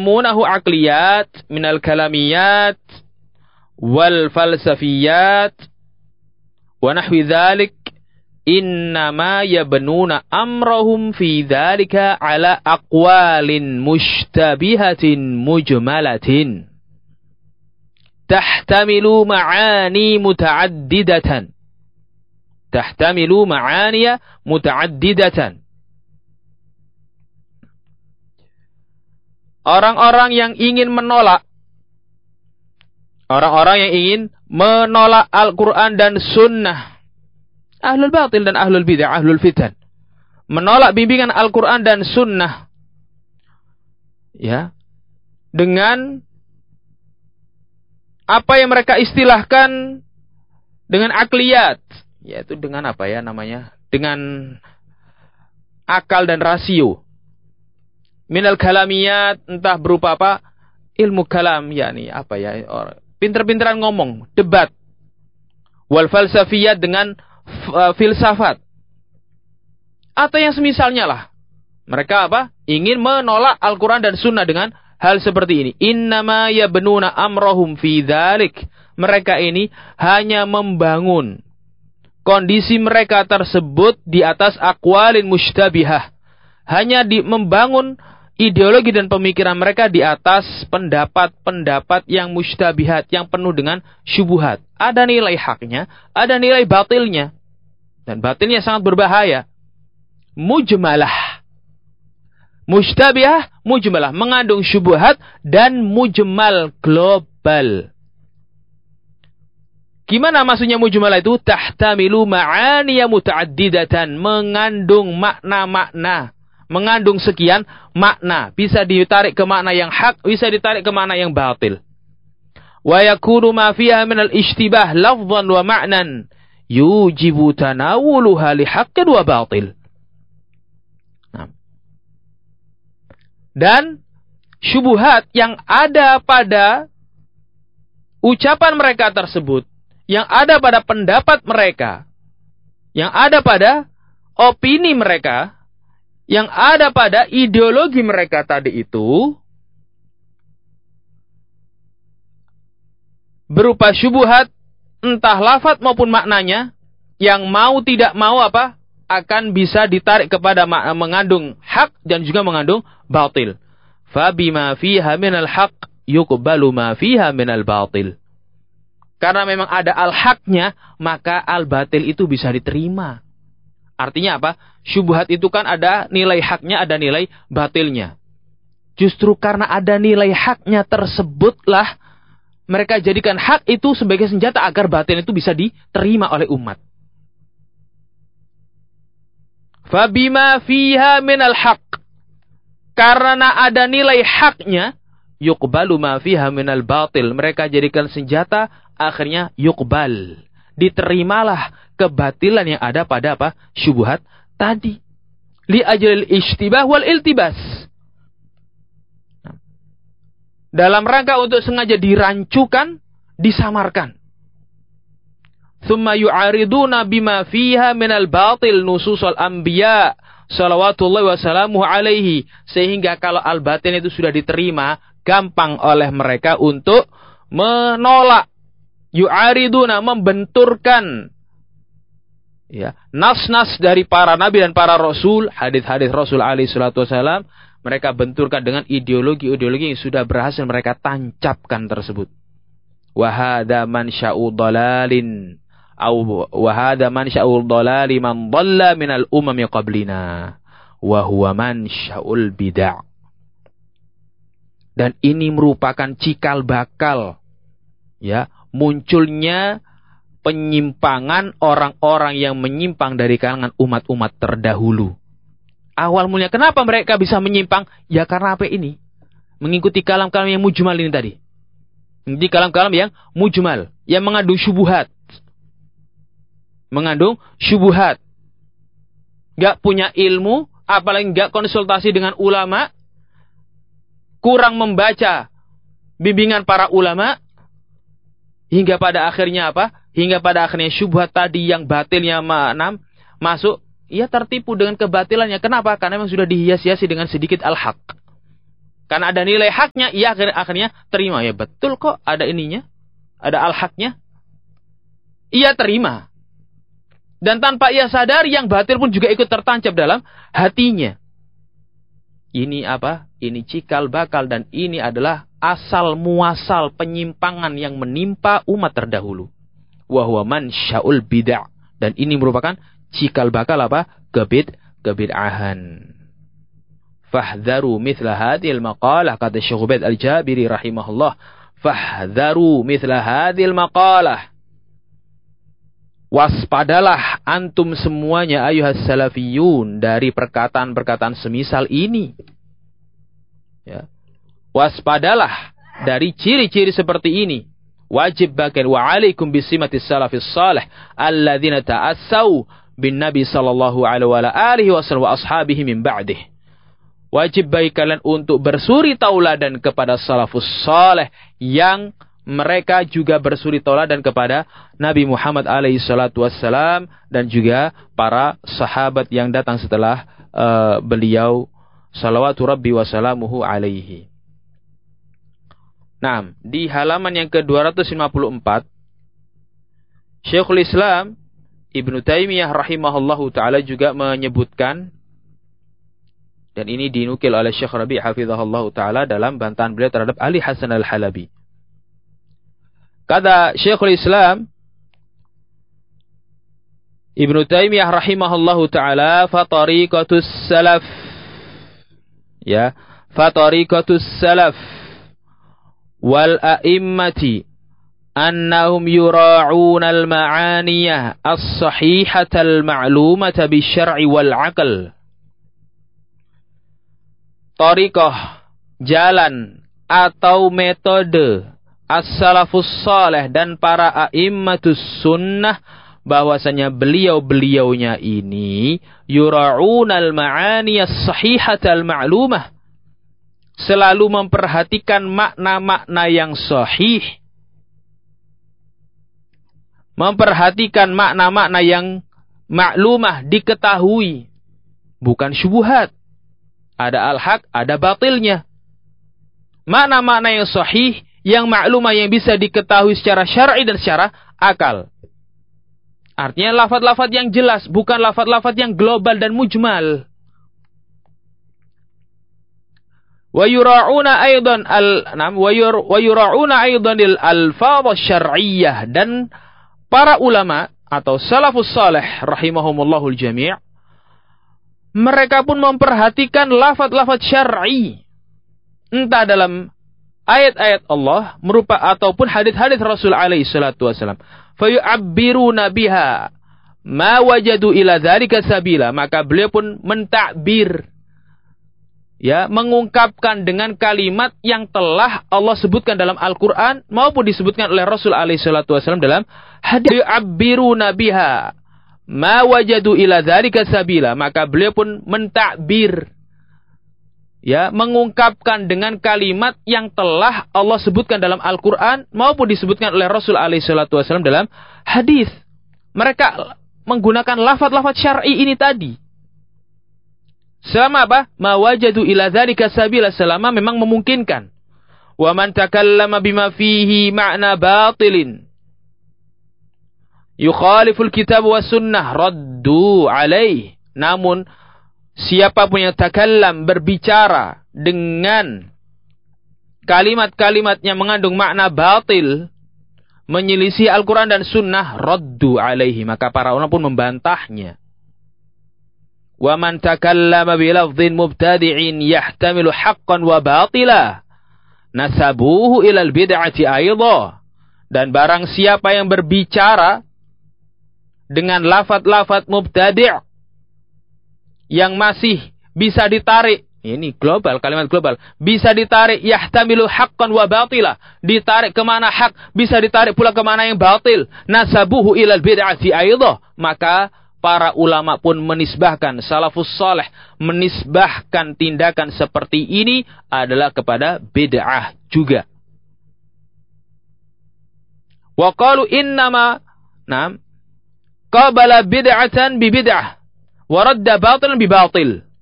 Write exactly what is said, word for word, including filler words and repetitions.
yasmunahu aqliyat minal kalamiyat wal falsafiyat wa nahwi dzalik innama yabnuna amrahum fi dzalika ala aqwalin mushtabihatin mujmalatin tahtamilu ma'ani muta'addidatan tahtamilu ma'aniya muta'addidatan. Orang-orang yang ingin menolak orang-orang yang ingin menolak Al-Quran dan Sunnah, ahlul batil dan ahlul bid'ah, ahlul fitan, menolak bimbingan Al-Quran dan Sunnah, ya, dengan apa yang mereka istilahkan dengan akliyat, yaitu dengan apa ya namanya, dengan akal dan rasio, minal kalamiyat, entah berupa apa, ilmu kalam, yakni apa ya, pinter-pinteran ngomong, debat, wal falsafiyat, dengan filsafat, atau yang semisalnya lah. Mereka apa? Ingin menolak Al-Quran dan Sunnah dengan hal seperti ini. Innama yabnuna amrohum fi dzalik. Mereka ini hanya membangun kondisi mereka tersebut di atas aqwalin mushtabihah. Hanya di, membangun ideologi dan pemikiran mereka di atas pendapat-pendapat yang mushtabihat, yang penuh dengan syubhat. Ada nilai haknya, ada nilai batilnya. Dan batilnya sangat berbahaya. Mujmalah. Mushtabihah, mujmalah. Mengandung syubhat dan mujmal, global. Gimana maksudnya mujmalah itu? Tahtamilu ma'aniya muta'addidatan. Mengandung makna-makna. Mengandung sekian makna. Bisa ditarik ke makna yang hak, bisa ditarik ke makna yang batil. Wa yakunu ma fiha minal ishtibah lafdhan wa ma'nan yujibu tanawuluha li haqqin wa batil. Nah. Dan syubhat yang ada pada ucapan mereka tersebut, yang ada pada pendapat mereka, yang ada pada opini mereka, yang ada pada ideologi mereka tadi itu, berupa syubhat, entah lafaz maupun maknanya, yang mau tidak mau apa, akan bisa ditarik kepada makna, mengandung hak dan juga mengandung batil. Fabima fiha minal haq yuqbalu ma fiha minal batil. Karena memang ada al-haknya, maka al-batil itu bisa diterima. Artinya apa? Syubhat itu kan ada nilai haknya, ada nilai batilnya. Justru karena ada nilai haknya tersebutlah mereka jadikan hak itu sebagai senjata agar batil itu bisa diterima oleh umat. Fabima fiha minal haq. Karena ada nilai haknya, yuqbalu ma fiha minal batil. Mereka jadikan senjata, akhirnya yuqbal. Diterimalah kebatilan yang ada pada apa? Syubhat tadi. Li ajlil ishtibah wal iltibas. Dalam rangka untuk sengaja dirancukan, disamarkan. Thumma yu'ariduna bima fiha minal batil nususul anbiya salawatullahi wassalamuhu alaihi. Sehingga kalau al-batil itu sudah diterima, gampang oleh mereka untuk menolak. Yu'ariduna, membenturkan ya, nas-nas dari para nabi dan para rasul, hadis-hadis Rasul alaihi salatu wasallam, mereka benturkan dengan ideologi-ideologi yang sudah berhasil mereka tancapkan tersebut. Wa hadza mansya'u dhalalin au wa hadza mansya'u dhalali man dhalla minal umami qablina wa huwa mansya'ul bid'ah. Dan ini merupakan cikal bakal ya, munculnya penyimpangan orang-orang yang menyimpang dari kalangan umat-umat terdahulu. Awal mulanya kenapa mereka bisa menyimpang? Ya karena apa ini? Mengikuti kalam-kalam yang mujmal ini tadi. Mengikuti kalam-kalam yang mujmal, yang mengandung syubhat. Mengandung syubhat. Gak punya ilmu, apalagi gak konsultasi dengan ulama, kurang membaca bimbingan para ulama, hingga pada akhirnya apa? Hingga pada akhirnya syubhat tadi yang batilnya enam masuk, ia tertipu dengan kebatilannya. Kenapa? Karena memang sudah dihias-hiasi dengan sedikit al-haq. Karena ada nilai haknya, ia akhirnya, akhirnya terima. Ya betul kok, ada ininya. Ada al-haknya. Ia terima. Dan tanpa ia sadari, yang batil pun juga ikut tertancap dalam hatinya. Ini apa? Ini cikal bakal dan ini adalah asal muasal penyimpangan yang menimpa umat terdahulu. Wa huwa mansya'ul bid'ah. Dan ini merupakan cikal bakal apa? Kebid, kebid'ahan. Fahdharu mithla hadhil maqalah, kata Syekh Ubaid Al-Jabiri rahimahullah. Fahdharu mithla hadhil maqalah. Waspadalah antum semuanya ayuhas salafiyun dari perkataan-perkataan semisal ini. Ya. Waspadalah dari ciri-ciri seperti ini. Wajib bagian wa alaikum bisimatis salafis salih alladzina ta'assau bin nabi sallallahu alaihi wasallam wa ashabihi min ba'dih. Wajib bagi kalian untuk bersuri tauladan kepada salafus salih yang mereka juga bersuri tauladan kepada Nabi Muhammad alaihi salatu wassalam dan juga para sahabat yang datang setelah uh, beliau salawatu rabbi wassalamuhu alaihi. Nah, di halaman yang ke dua ratus lima puluh empat, Syekhul Islam Ibnu Taimiyah rahimahullahu ta'ala juga menyebutkan, dan ini dinukil oleh Syekh Rabi' hafizahullahu ta'ala dalam bantahan beliau terhadap Ali Hasan Al-Halabi. Kata Syekhul Islam Ibnu Taimiyah rahimahullahu ta'ala, fatariqatus salaf, ya, fatariqatus salaf wal a'immati annahum yura'una al-ma'aniyah as-sahihata al-ma'lumata bisyar'i wal 'aql. Tariqah, jalan atau metode as-salafus salih dan para a'immatus sunnah, bahwasanya beliau-beliaunya ini yura'unal ma'aniyas sahihatal ma'lumah, selalu memperhatikan makna-makna yang sahih, memperhatikan makna-makna yang maklumah, diketahui, bukan syubhat. Ada al-haq, ada batilnya. Makna-makna yang sahih, yang maklumah, yang bisa diketahui secara syar'i dan secara akal. Artinya lafaz-lafaz yang jelas, bukan lafaz-lafaz yang global dan mujmal. Wa yura'una aidan al-nam wa yura'una aidan al-alfaz syar'iyyah, dan para ulama atau salafus salih rahimahumullahul jami', mereka pun memperhatikan lafaz-lafaz syar'i, entah dalam ayat-ayat Allah merupa ataupun hadis-hadis Rasul alaihi salatu wasallam. Fayu'abbiruna biha ma wajadu ila dzalika sabila, maka beliau pun mentakbir, ya, mengungkapkan dengan kalimat yang telah Allah sebutkan dalam Al-Qur'an maupun disebutkan oleh Rasul alaihi salatu wasallam dalam hadis. Fayu'abbiruna biha ma wajadu ila dzalika sabila, maka beliau pun mentakbir, ya, mengungkapkan dengan kalimat yang telah Allah sebutkan dalam Al-Qur'an maupun disebutkan oleh Rasul alaihi salatu wasallam dalam hadis. Mereka menggunakan lafaz-lafaz syar'i ini tadi. Selama apa? Ma wajadu ila dzalika sabila, selama memang memungkinkan. Wa man takallama bima fihi ma'na batilin yukhaliful kitab wa sunnah raddu alaih. Namun siapapun yang takallam, berbicara dengan kalimat-kalimat yang mengandung makna batil, menyelisih Al-Quran dan sunnah, raddu alaihi, maka para ulama pun membantahnya. Wa man takallama bilafdhin mubtadi'in yahtamilu haqqan wa batila nasabuhu ilal bid'ati aidha. Dan barang siapa yang berbicara dengan lafaz-lafaz mubtadi' yang masih bisa ditarik, ini global, kalimat global, bisa ditarik yahtamilu haqqan wa batila, ditarik kemana hak, bisa ditarik pula kemana yang batil, nasabuhu ilal bid'ati aidha, maka para ulama pun menisbahkan, salafus salih menisbahkan tindakan seperti ini adalah kepada bid'ah juga. Wa qalu innama nam qabala bid'atan bi bid'ah wa radda batilan bi batil.